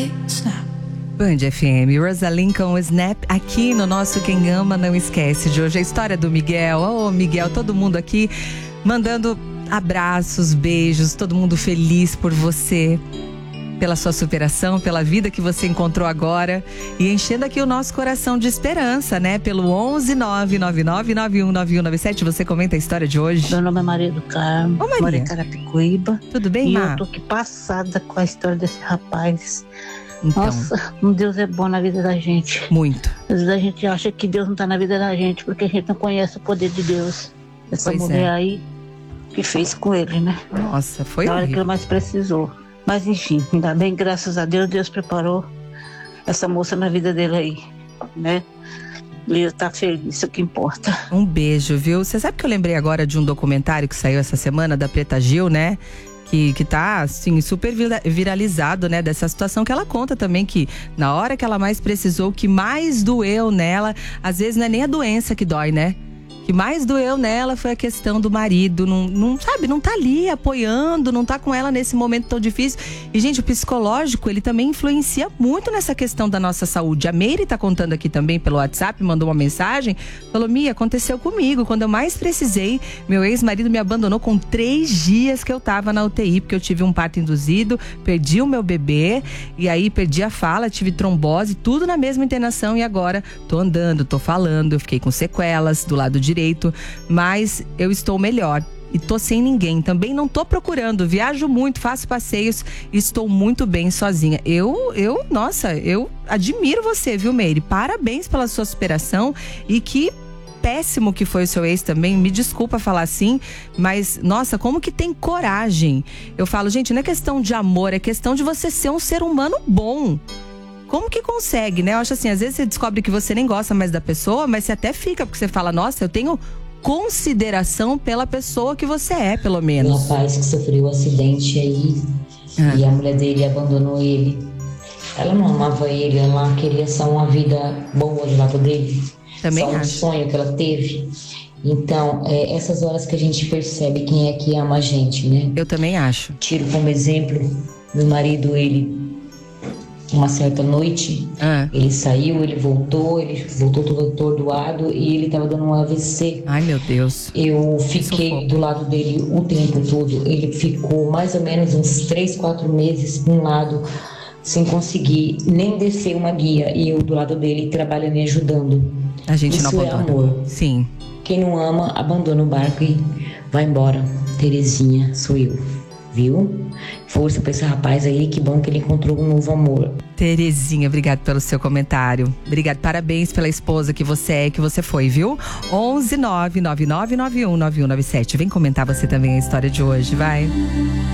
Snap. Band FM, Rosalind com o Snap, aqui no nosso Quem Ama Não Esquece de hoje. A história do Miguel. Ô, Miguel, todo mundo aqui mandando abraços, beijos, todo mundo feliz por você, pela sua superação, pela vida que você encontrou agora e enchendo aqui o nosso coração de esperança, né? Pelo 11999919197, você comenta a história de hoje. Meu nome é Maria do Carmo, moro em Carapicuíba. Tudo bem, E Má? eu tô aqui passada com a história desse rapaz. Então, Nossa, Deus é bom na vida da gente. muito. Às vezes a gente acha que Deus não tá na vida da gente, porque a gente não conhece o poder de Deus. Essa Pois mulher é. aí que fez com ele, né? Nossa, foi Na hora que horrível. ele mais precisou. Mas enfim, ainda bem, graças a Deus, Deus preparou essa moça na vida dele aí, né? Ele tá feliz, isso que importa. Um beijo, viu? Você sabe que eu lembrei agora de um documentário que saiu essa semana da Preta Gil, né? Que tá, assim, super viralizado, né? Dessa situação que ela conta também, que na hora que ela mais precisou, o que mais doeu nela, às vezes não é nem a doença que dói, né? O que mais doeu nela foi a questão do marido, não sabe, não tá ali apoiando, não tá com ela nesse momento tão difícil. E, gente, o psicológico, ele também influencia muito nessa questão da nossa saúde. A Meire tá contando aqui também pelo WhatsApp, mandou uma mensagem, falou: Mia, aconteceu comigo, quando eu mais precisei, meu ex-marido me abandonou com 3 dias que eu tava na UTI, porque eu tive um parto induzido, perdi o meu bebê, e aí perdi a fala, tive trombose, tudo na mesma internação, e agora tô andando, tô falando, eu fiquei com sequelas do lado direito, mas eu estou melhor e tô sem ninguém, também não tô procurando, viajo muito, faço passeios e estou muito bem sozinha. Nossa, eu admiro você, viu, Meire? Parabéns pela sua superação e que péssimo que foi o seu ex também, me desculpa falar assim, mas nossa, como que tem coragem? Eu falo, gente, não é questão de amor, é questão de você ser um ser humano bom. Como que consegue, né? Eu acho assim, às vezes você descobre que você nem gosta mais da pessoa, mas você até fica, porque você fala, nossa, eu tenho consideração pela pessoa que você é, pelo menos. Um rapaz que sofreu um acidente aí e a mulher dele abandonou ele. Ela não amava ele, ela queria só uma vida boa do lado dele. Também só um acho. sonho que ela teve. Então, essas horas que a gente percebe quem é que ama a gente, né? Eu também acho. Tiro como exemplo, meu marido, ele, uma certa noite, ele saiu, ele voltou todo atordoado e ele tava dando um AVC. Ai, meu Deus. Eu fiquei do lado dele o tempo todo. Ele ficou mais ou menos uns 3, 4 meses de um lado, sem conseguir nem descer uma guia. E eu do lado dele trabalhando e ajudando. A gente não Isso é abandona. amor. Sim. Quem não ama, abandona o barco e vai embora. Terezinha, sou eu. Viu? Força pra esse rapaz aí, que bom que ele encontrou um novo amor. Terezinha, obrigado pelo seu comentário. Obrigado, parabéns pela esposa que você é, que você foi, viu? 11999919197. Vem comentar você também a história de hoje, vai.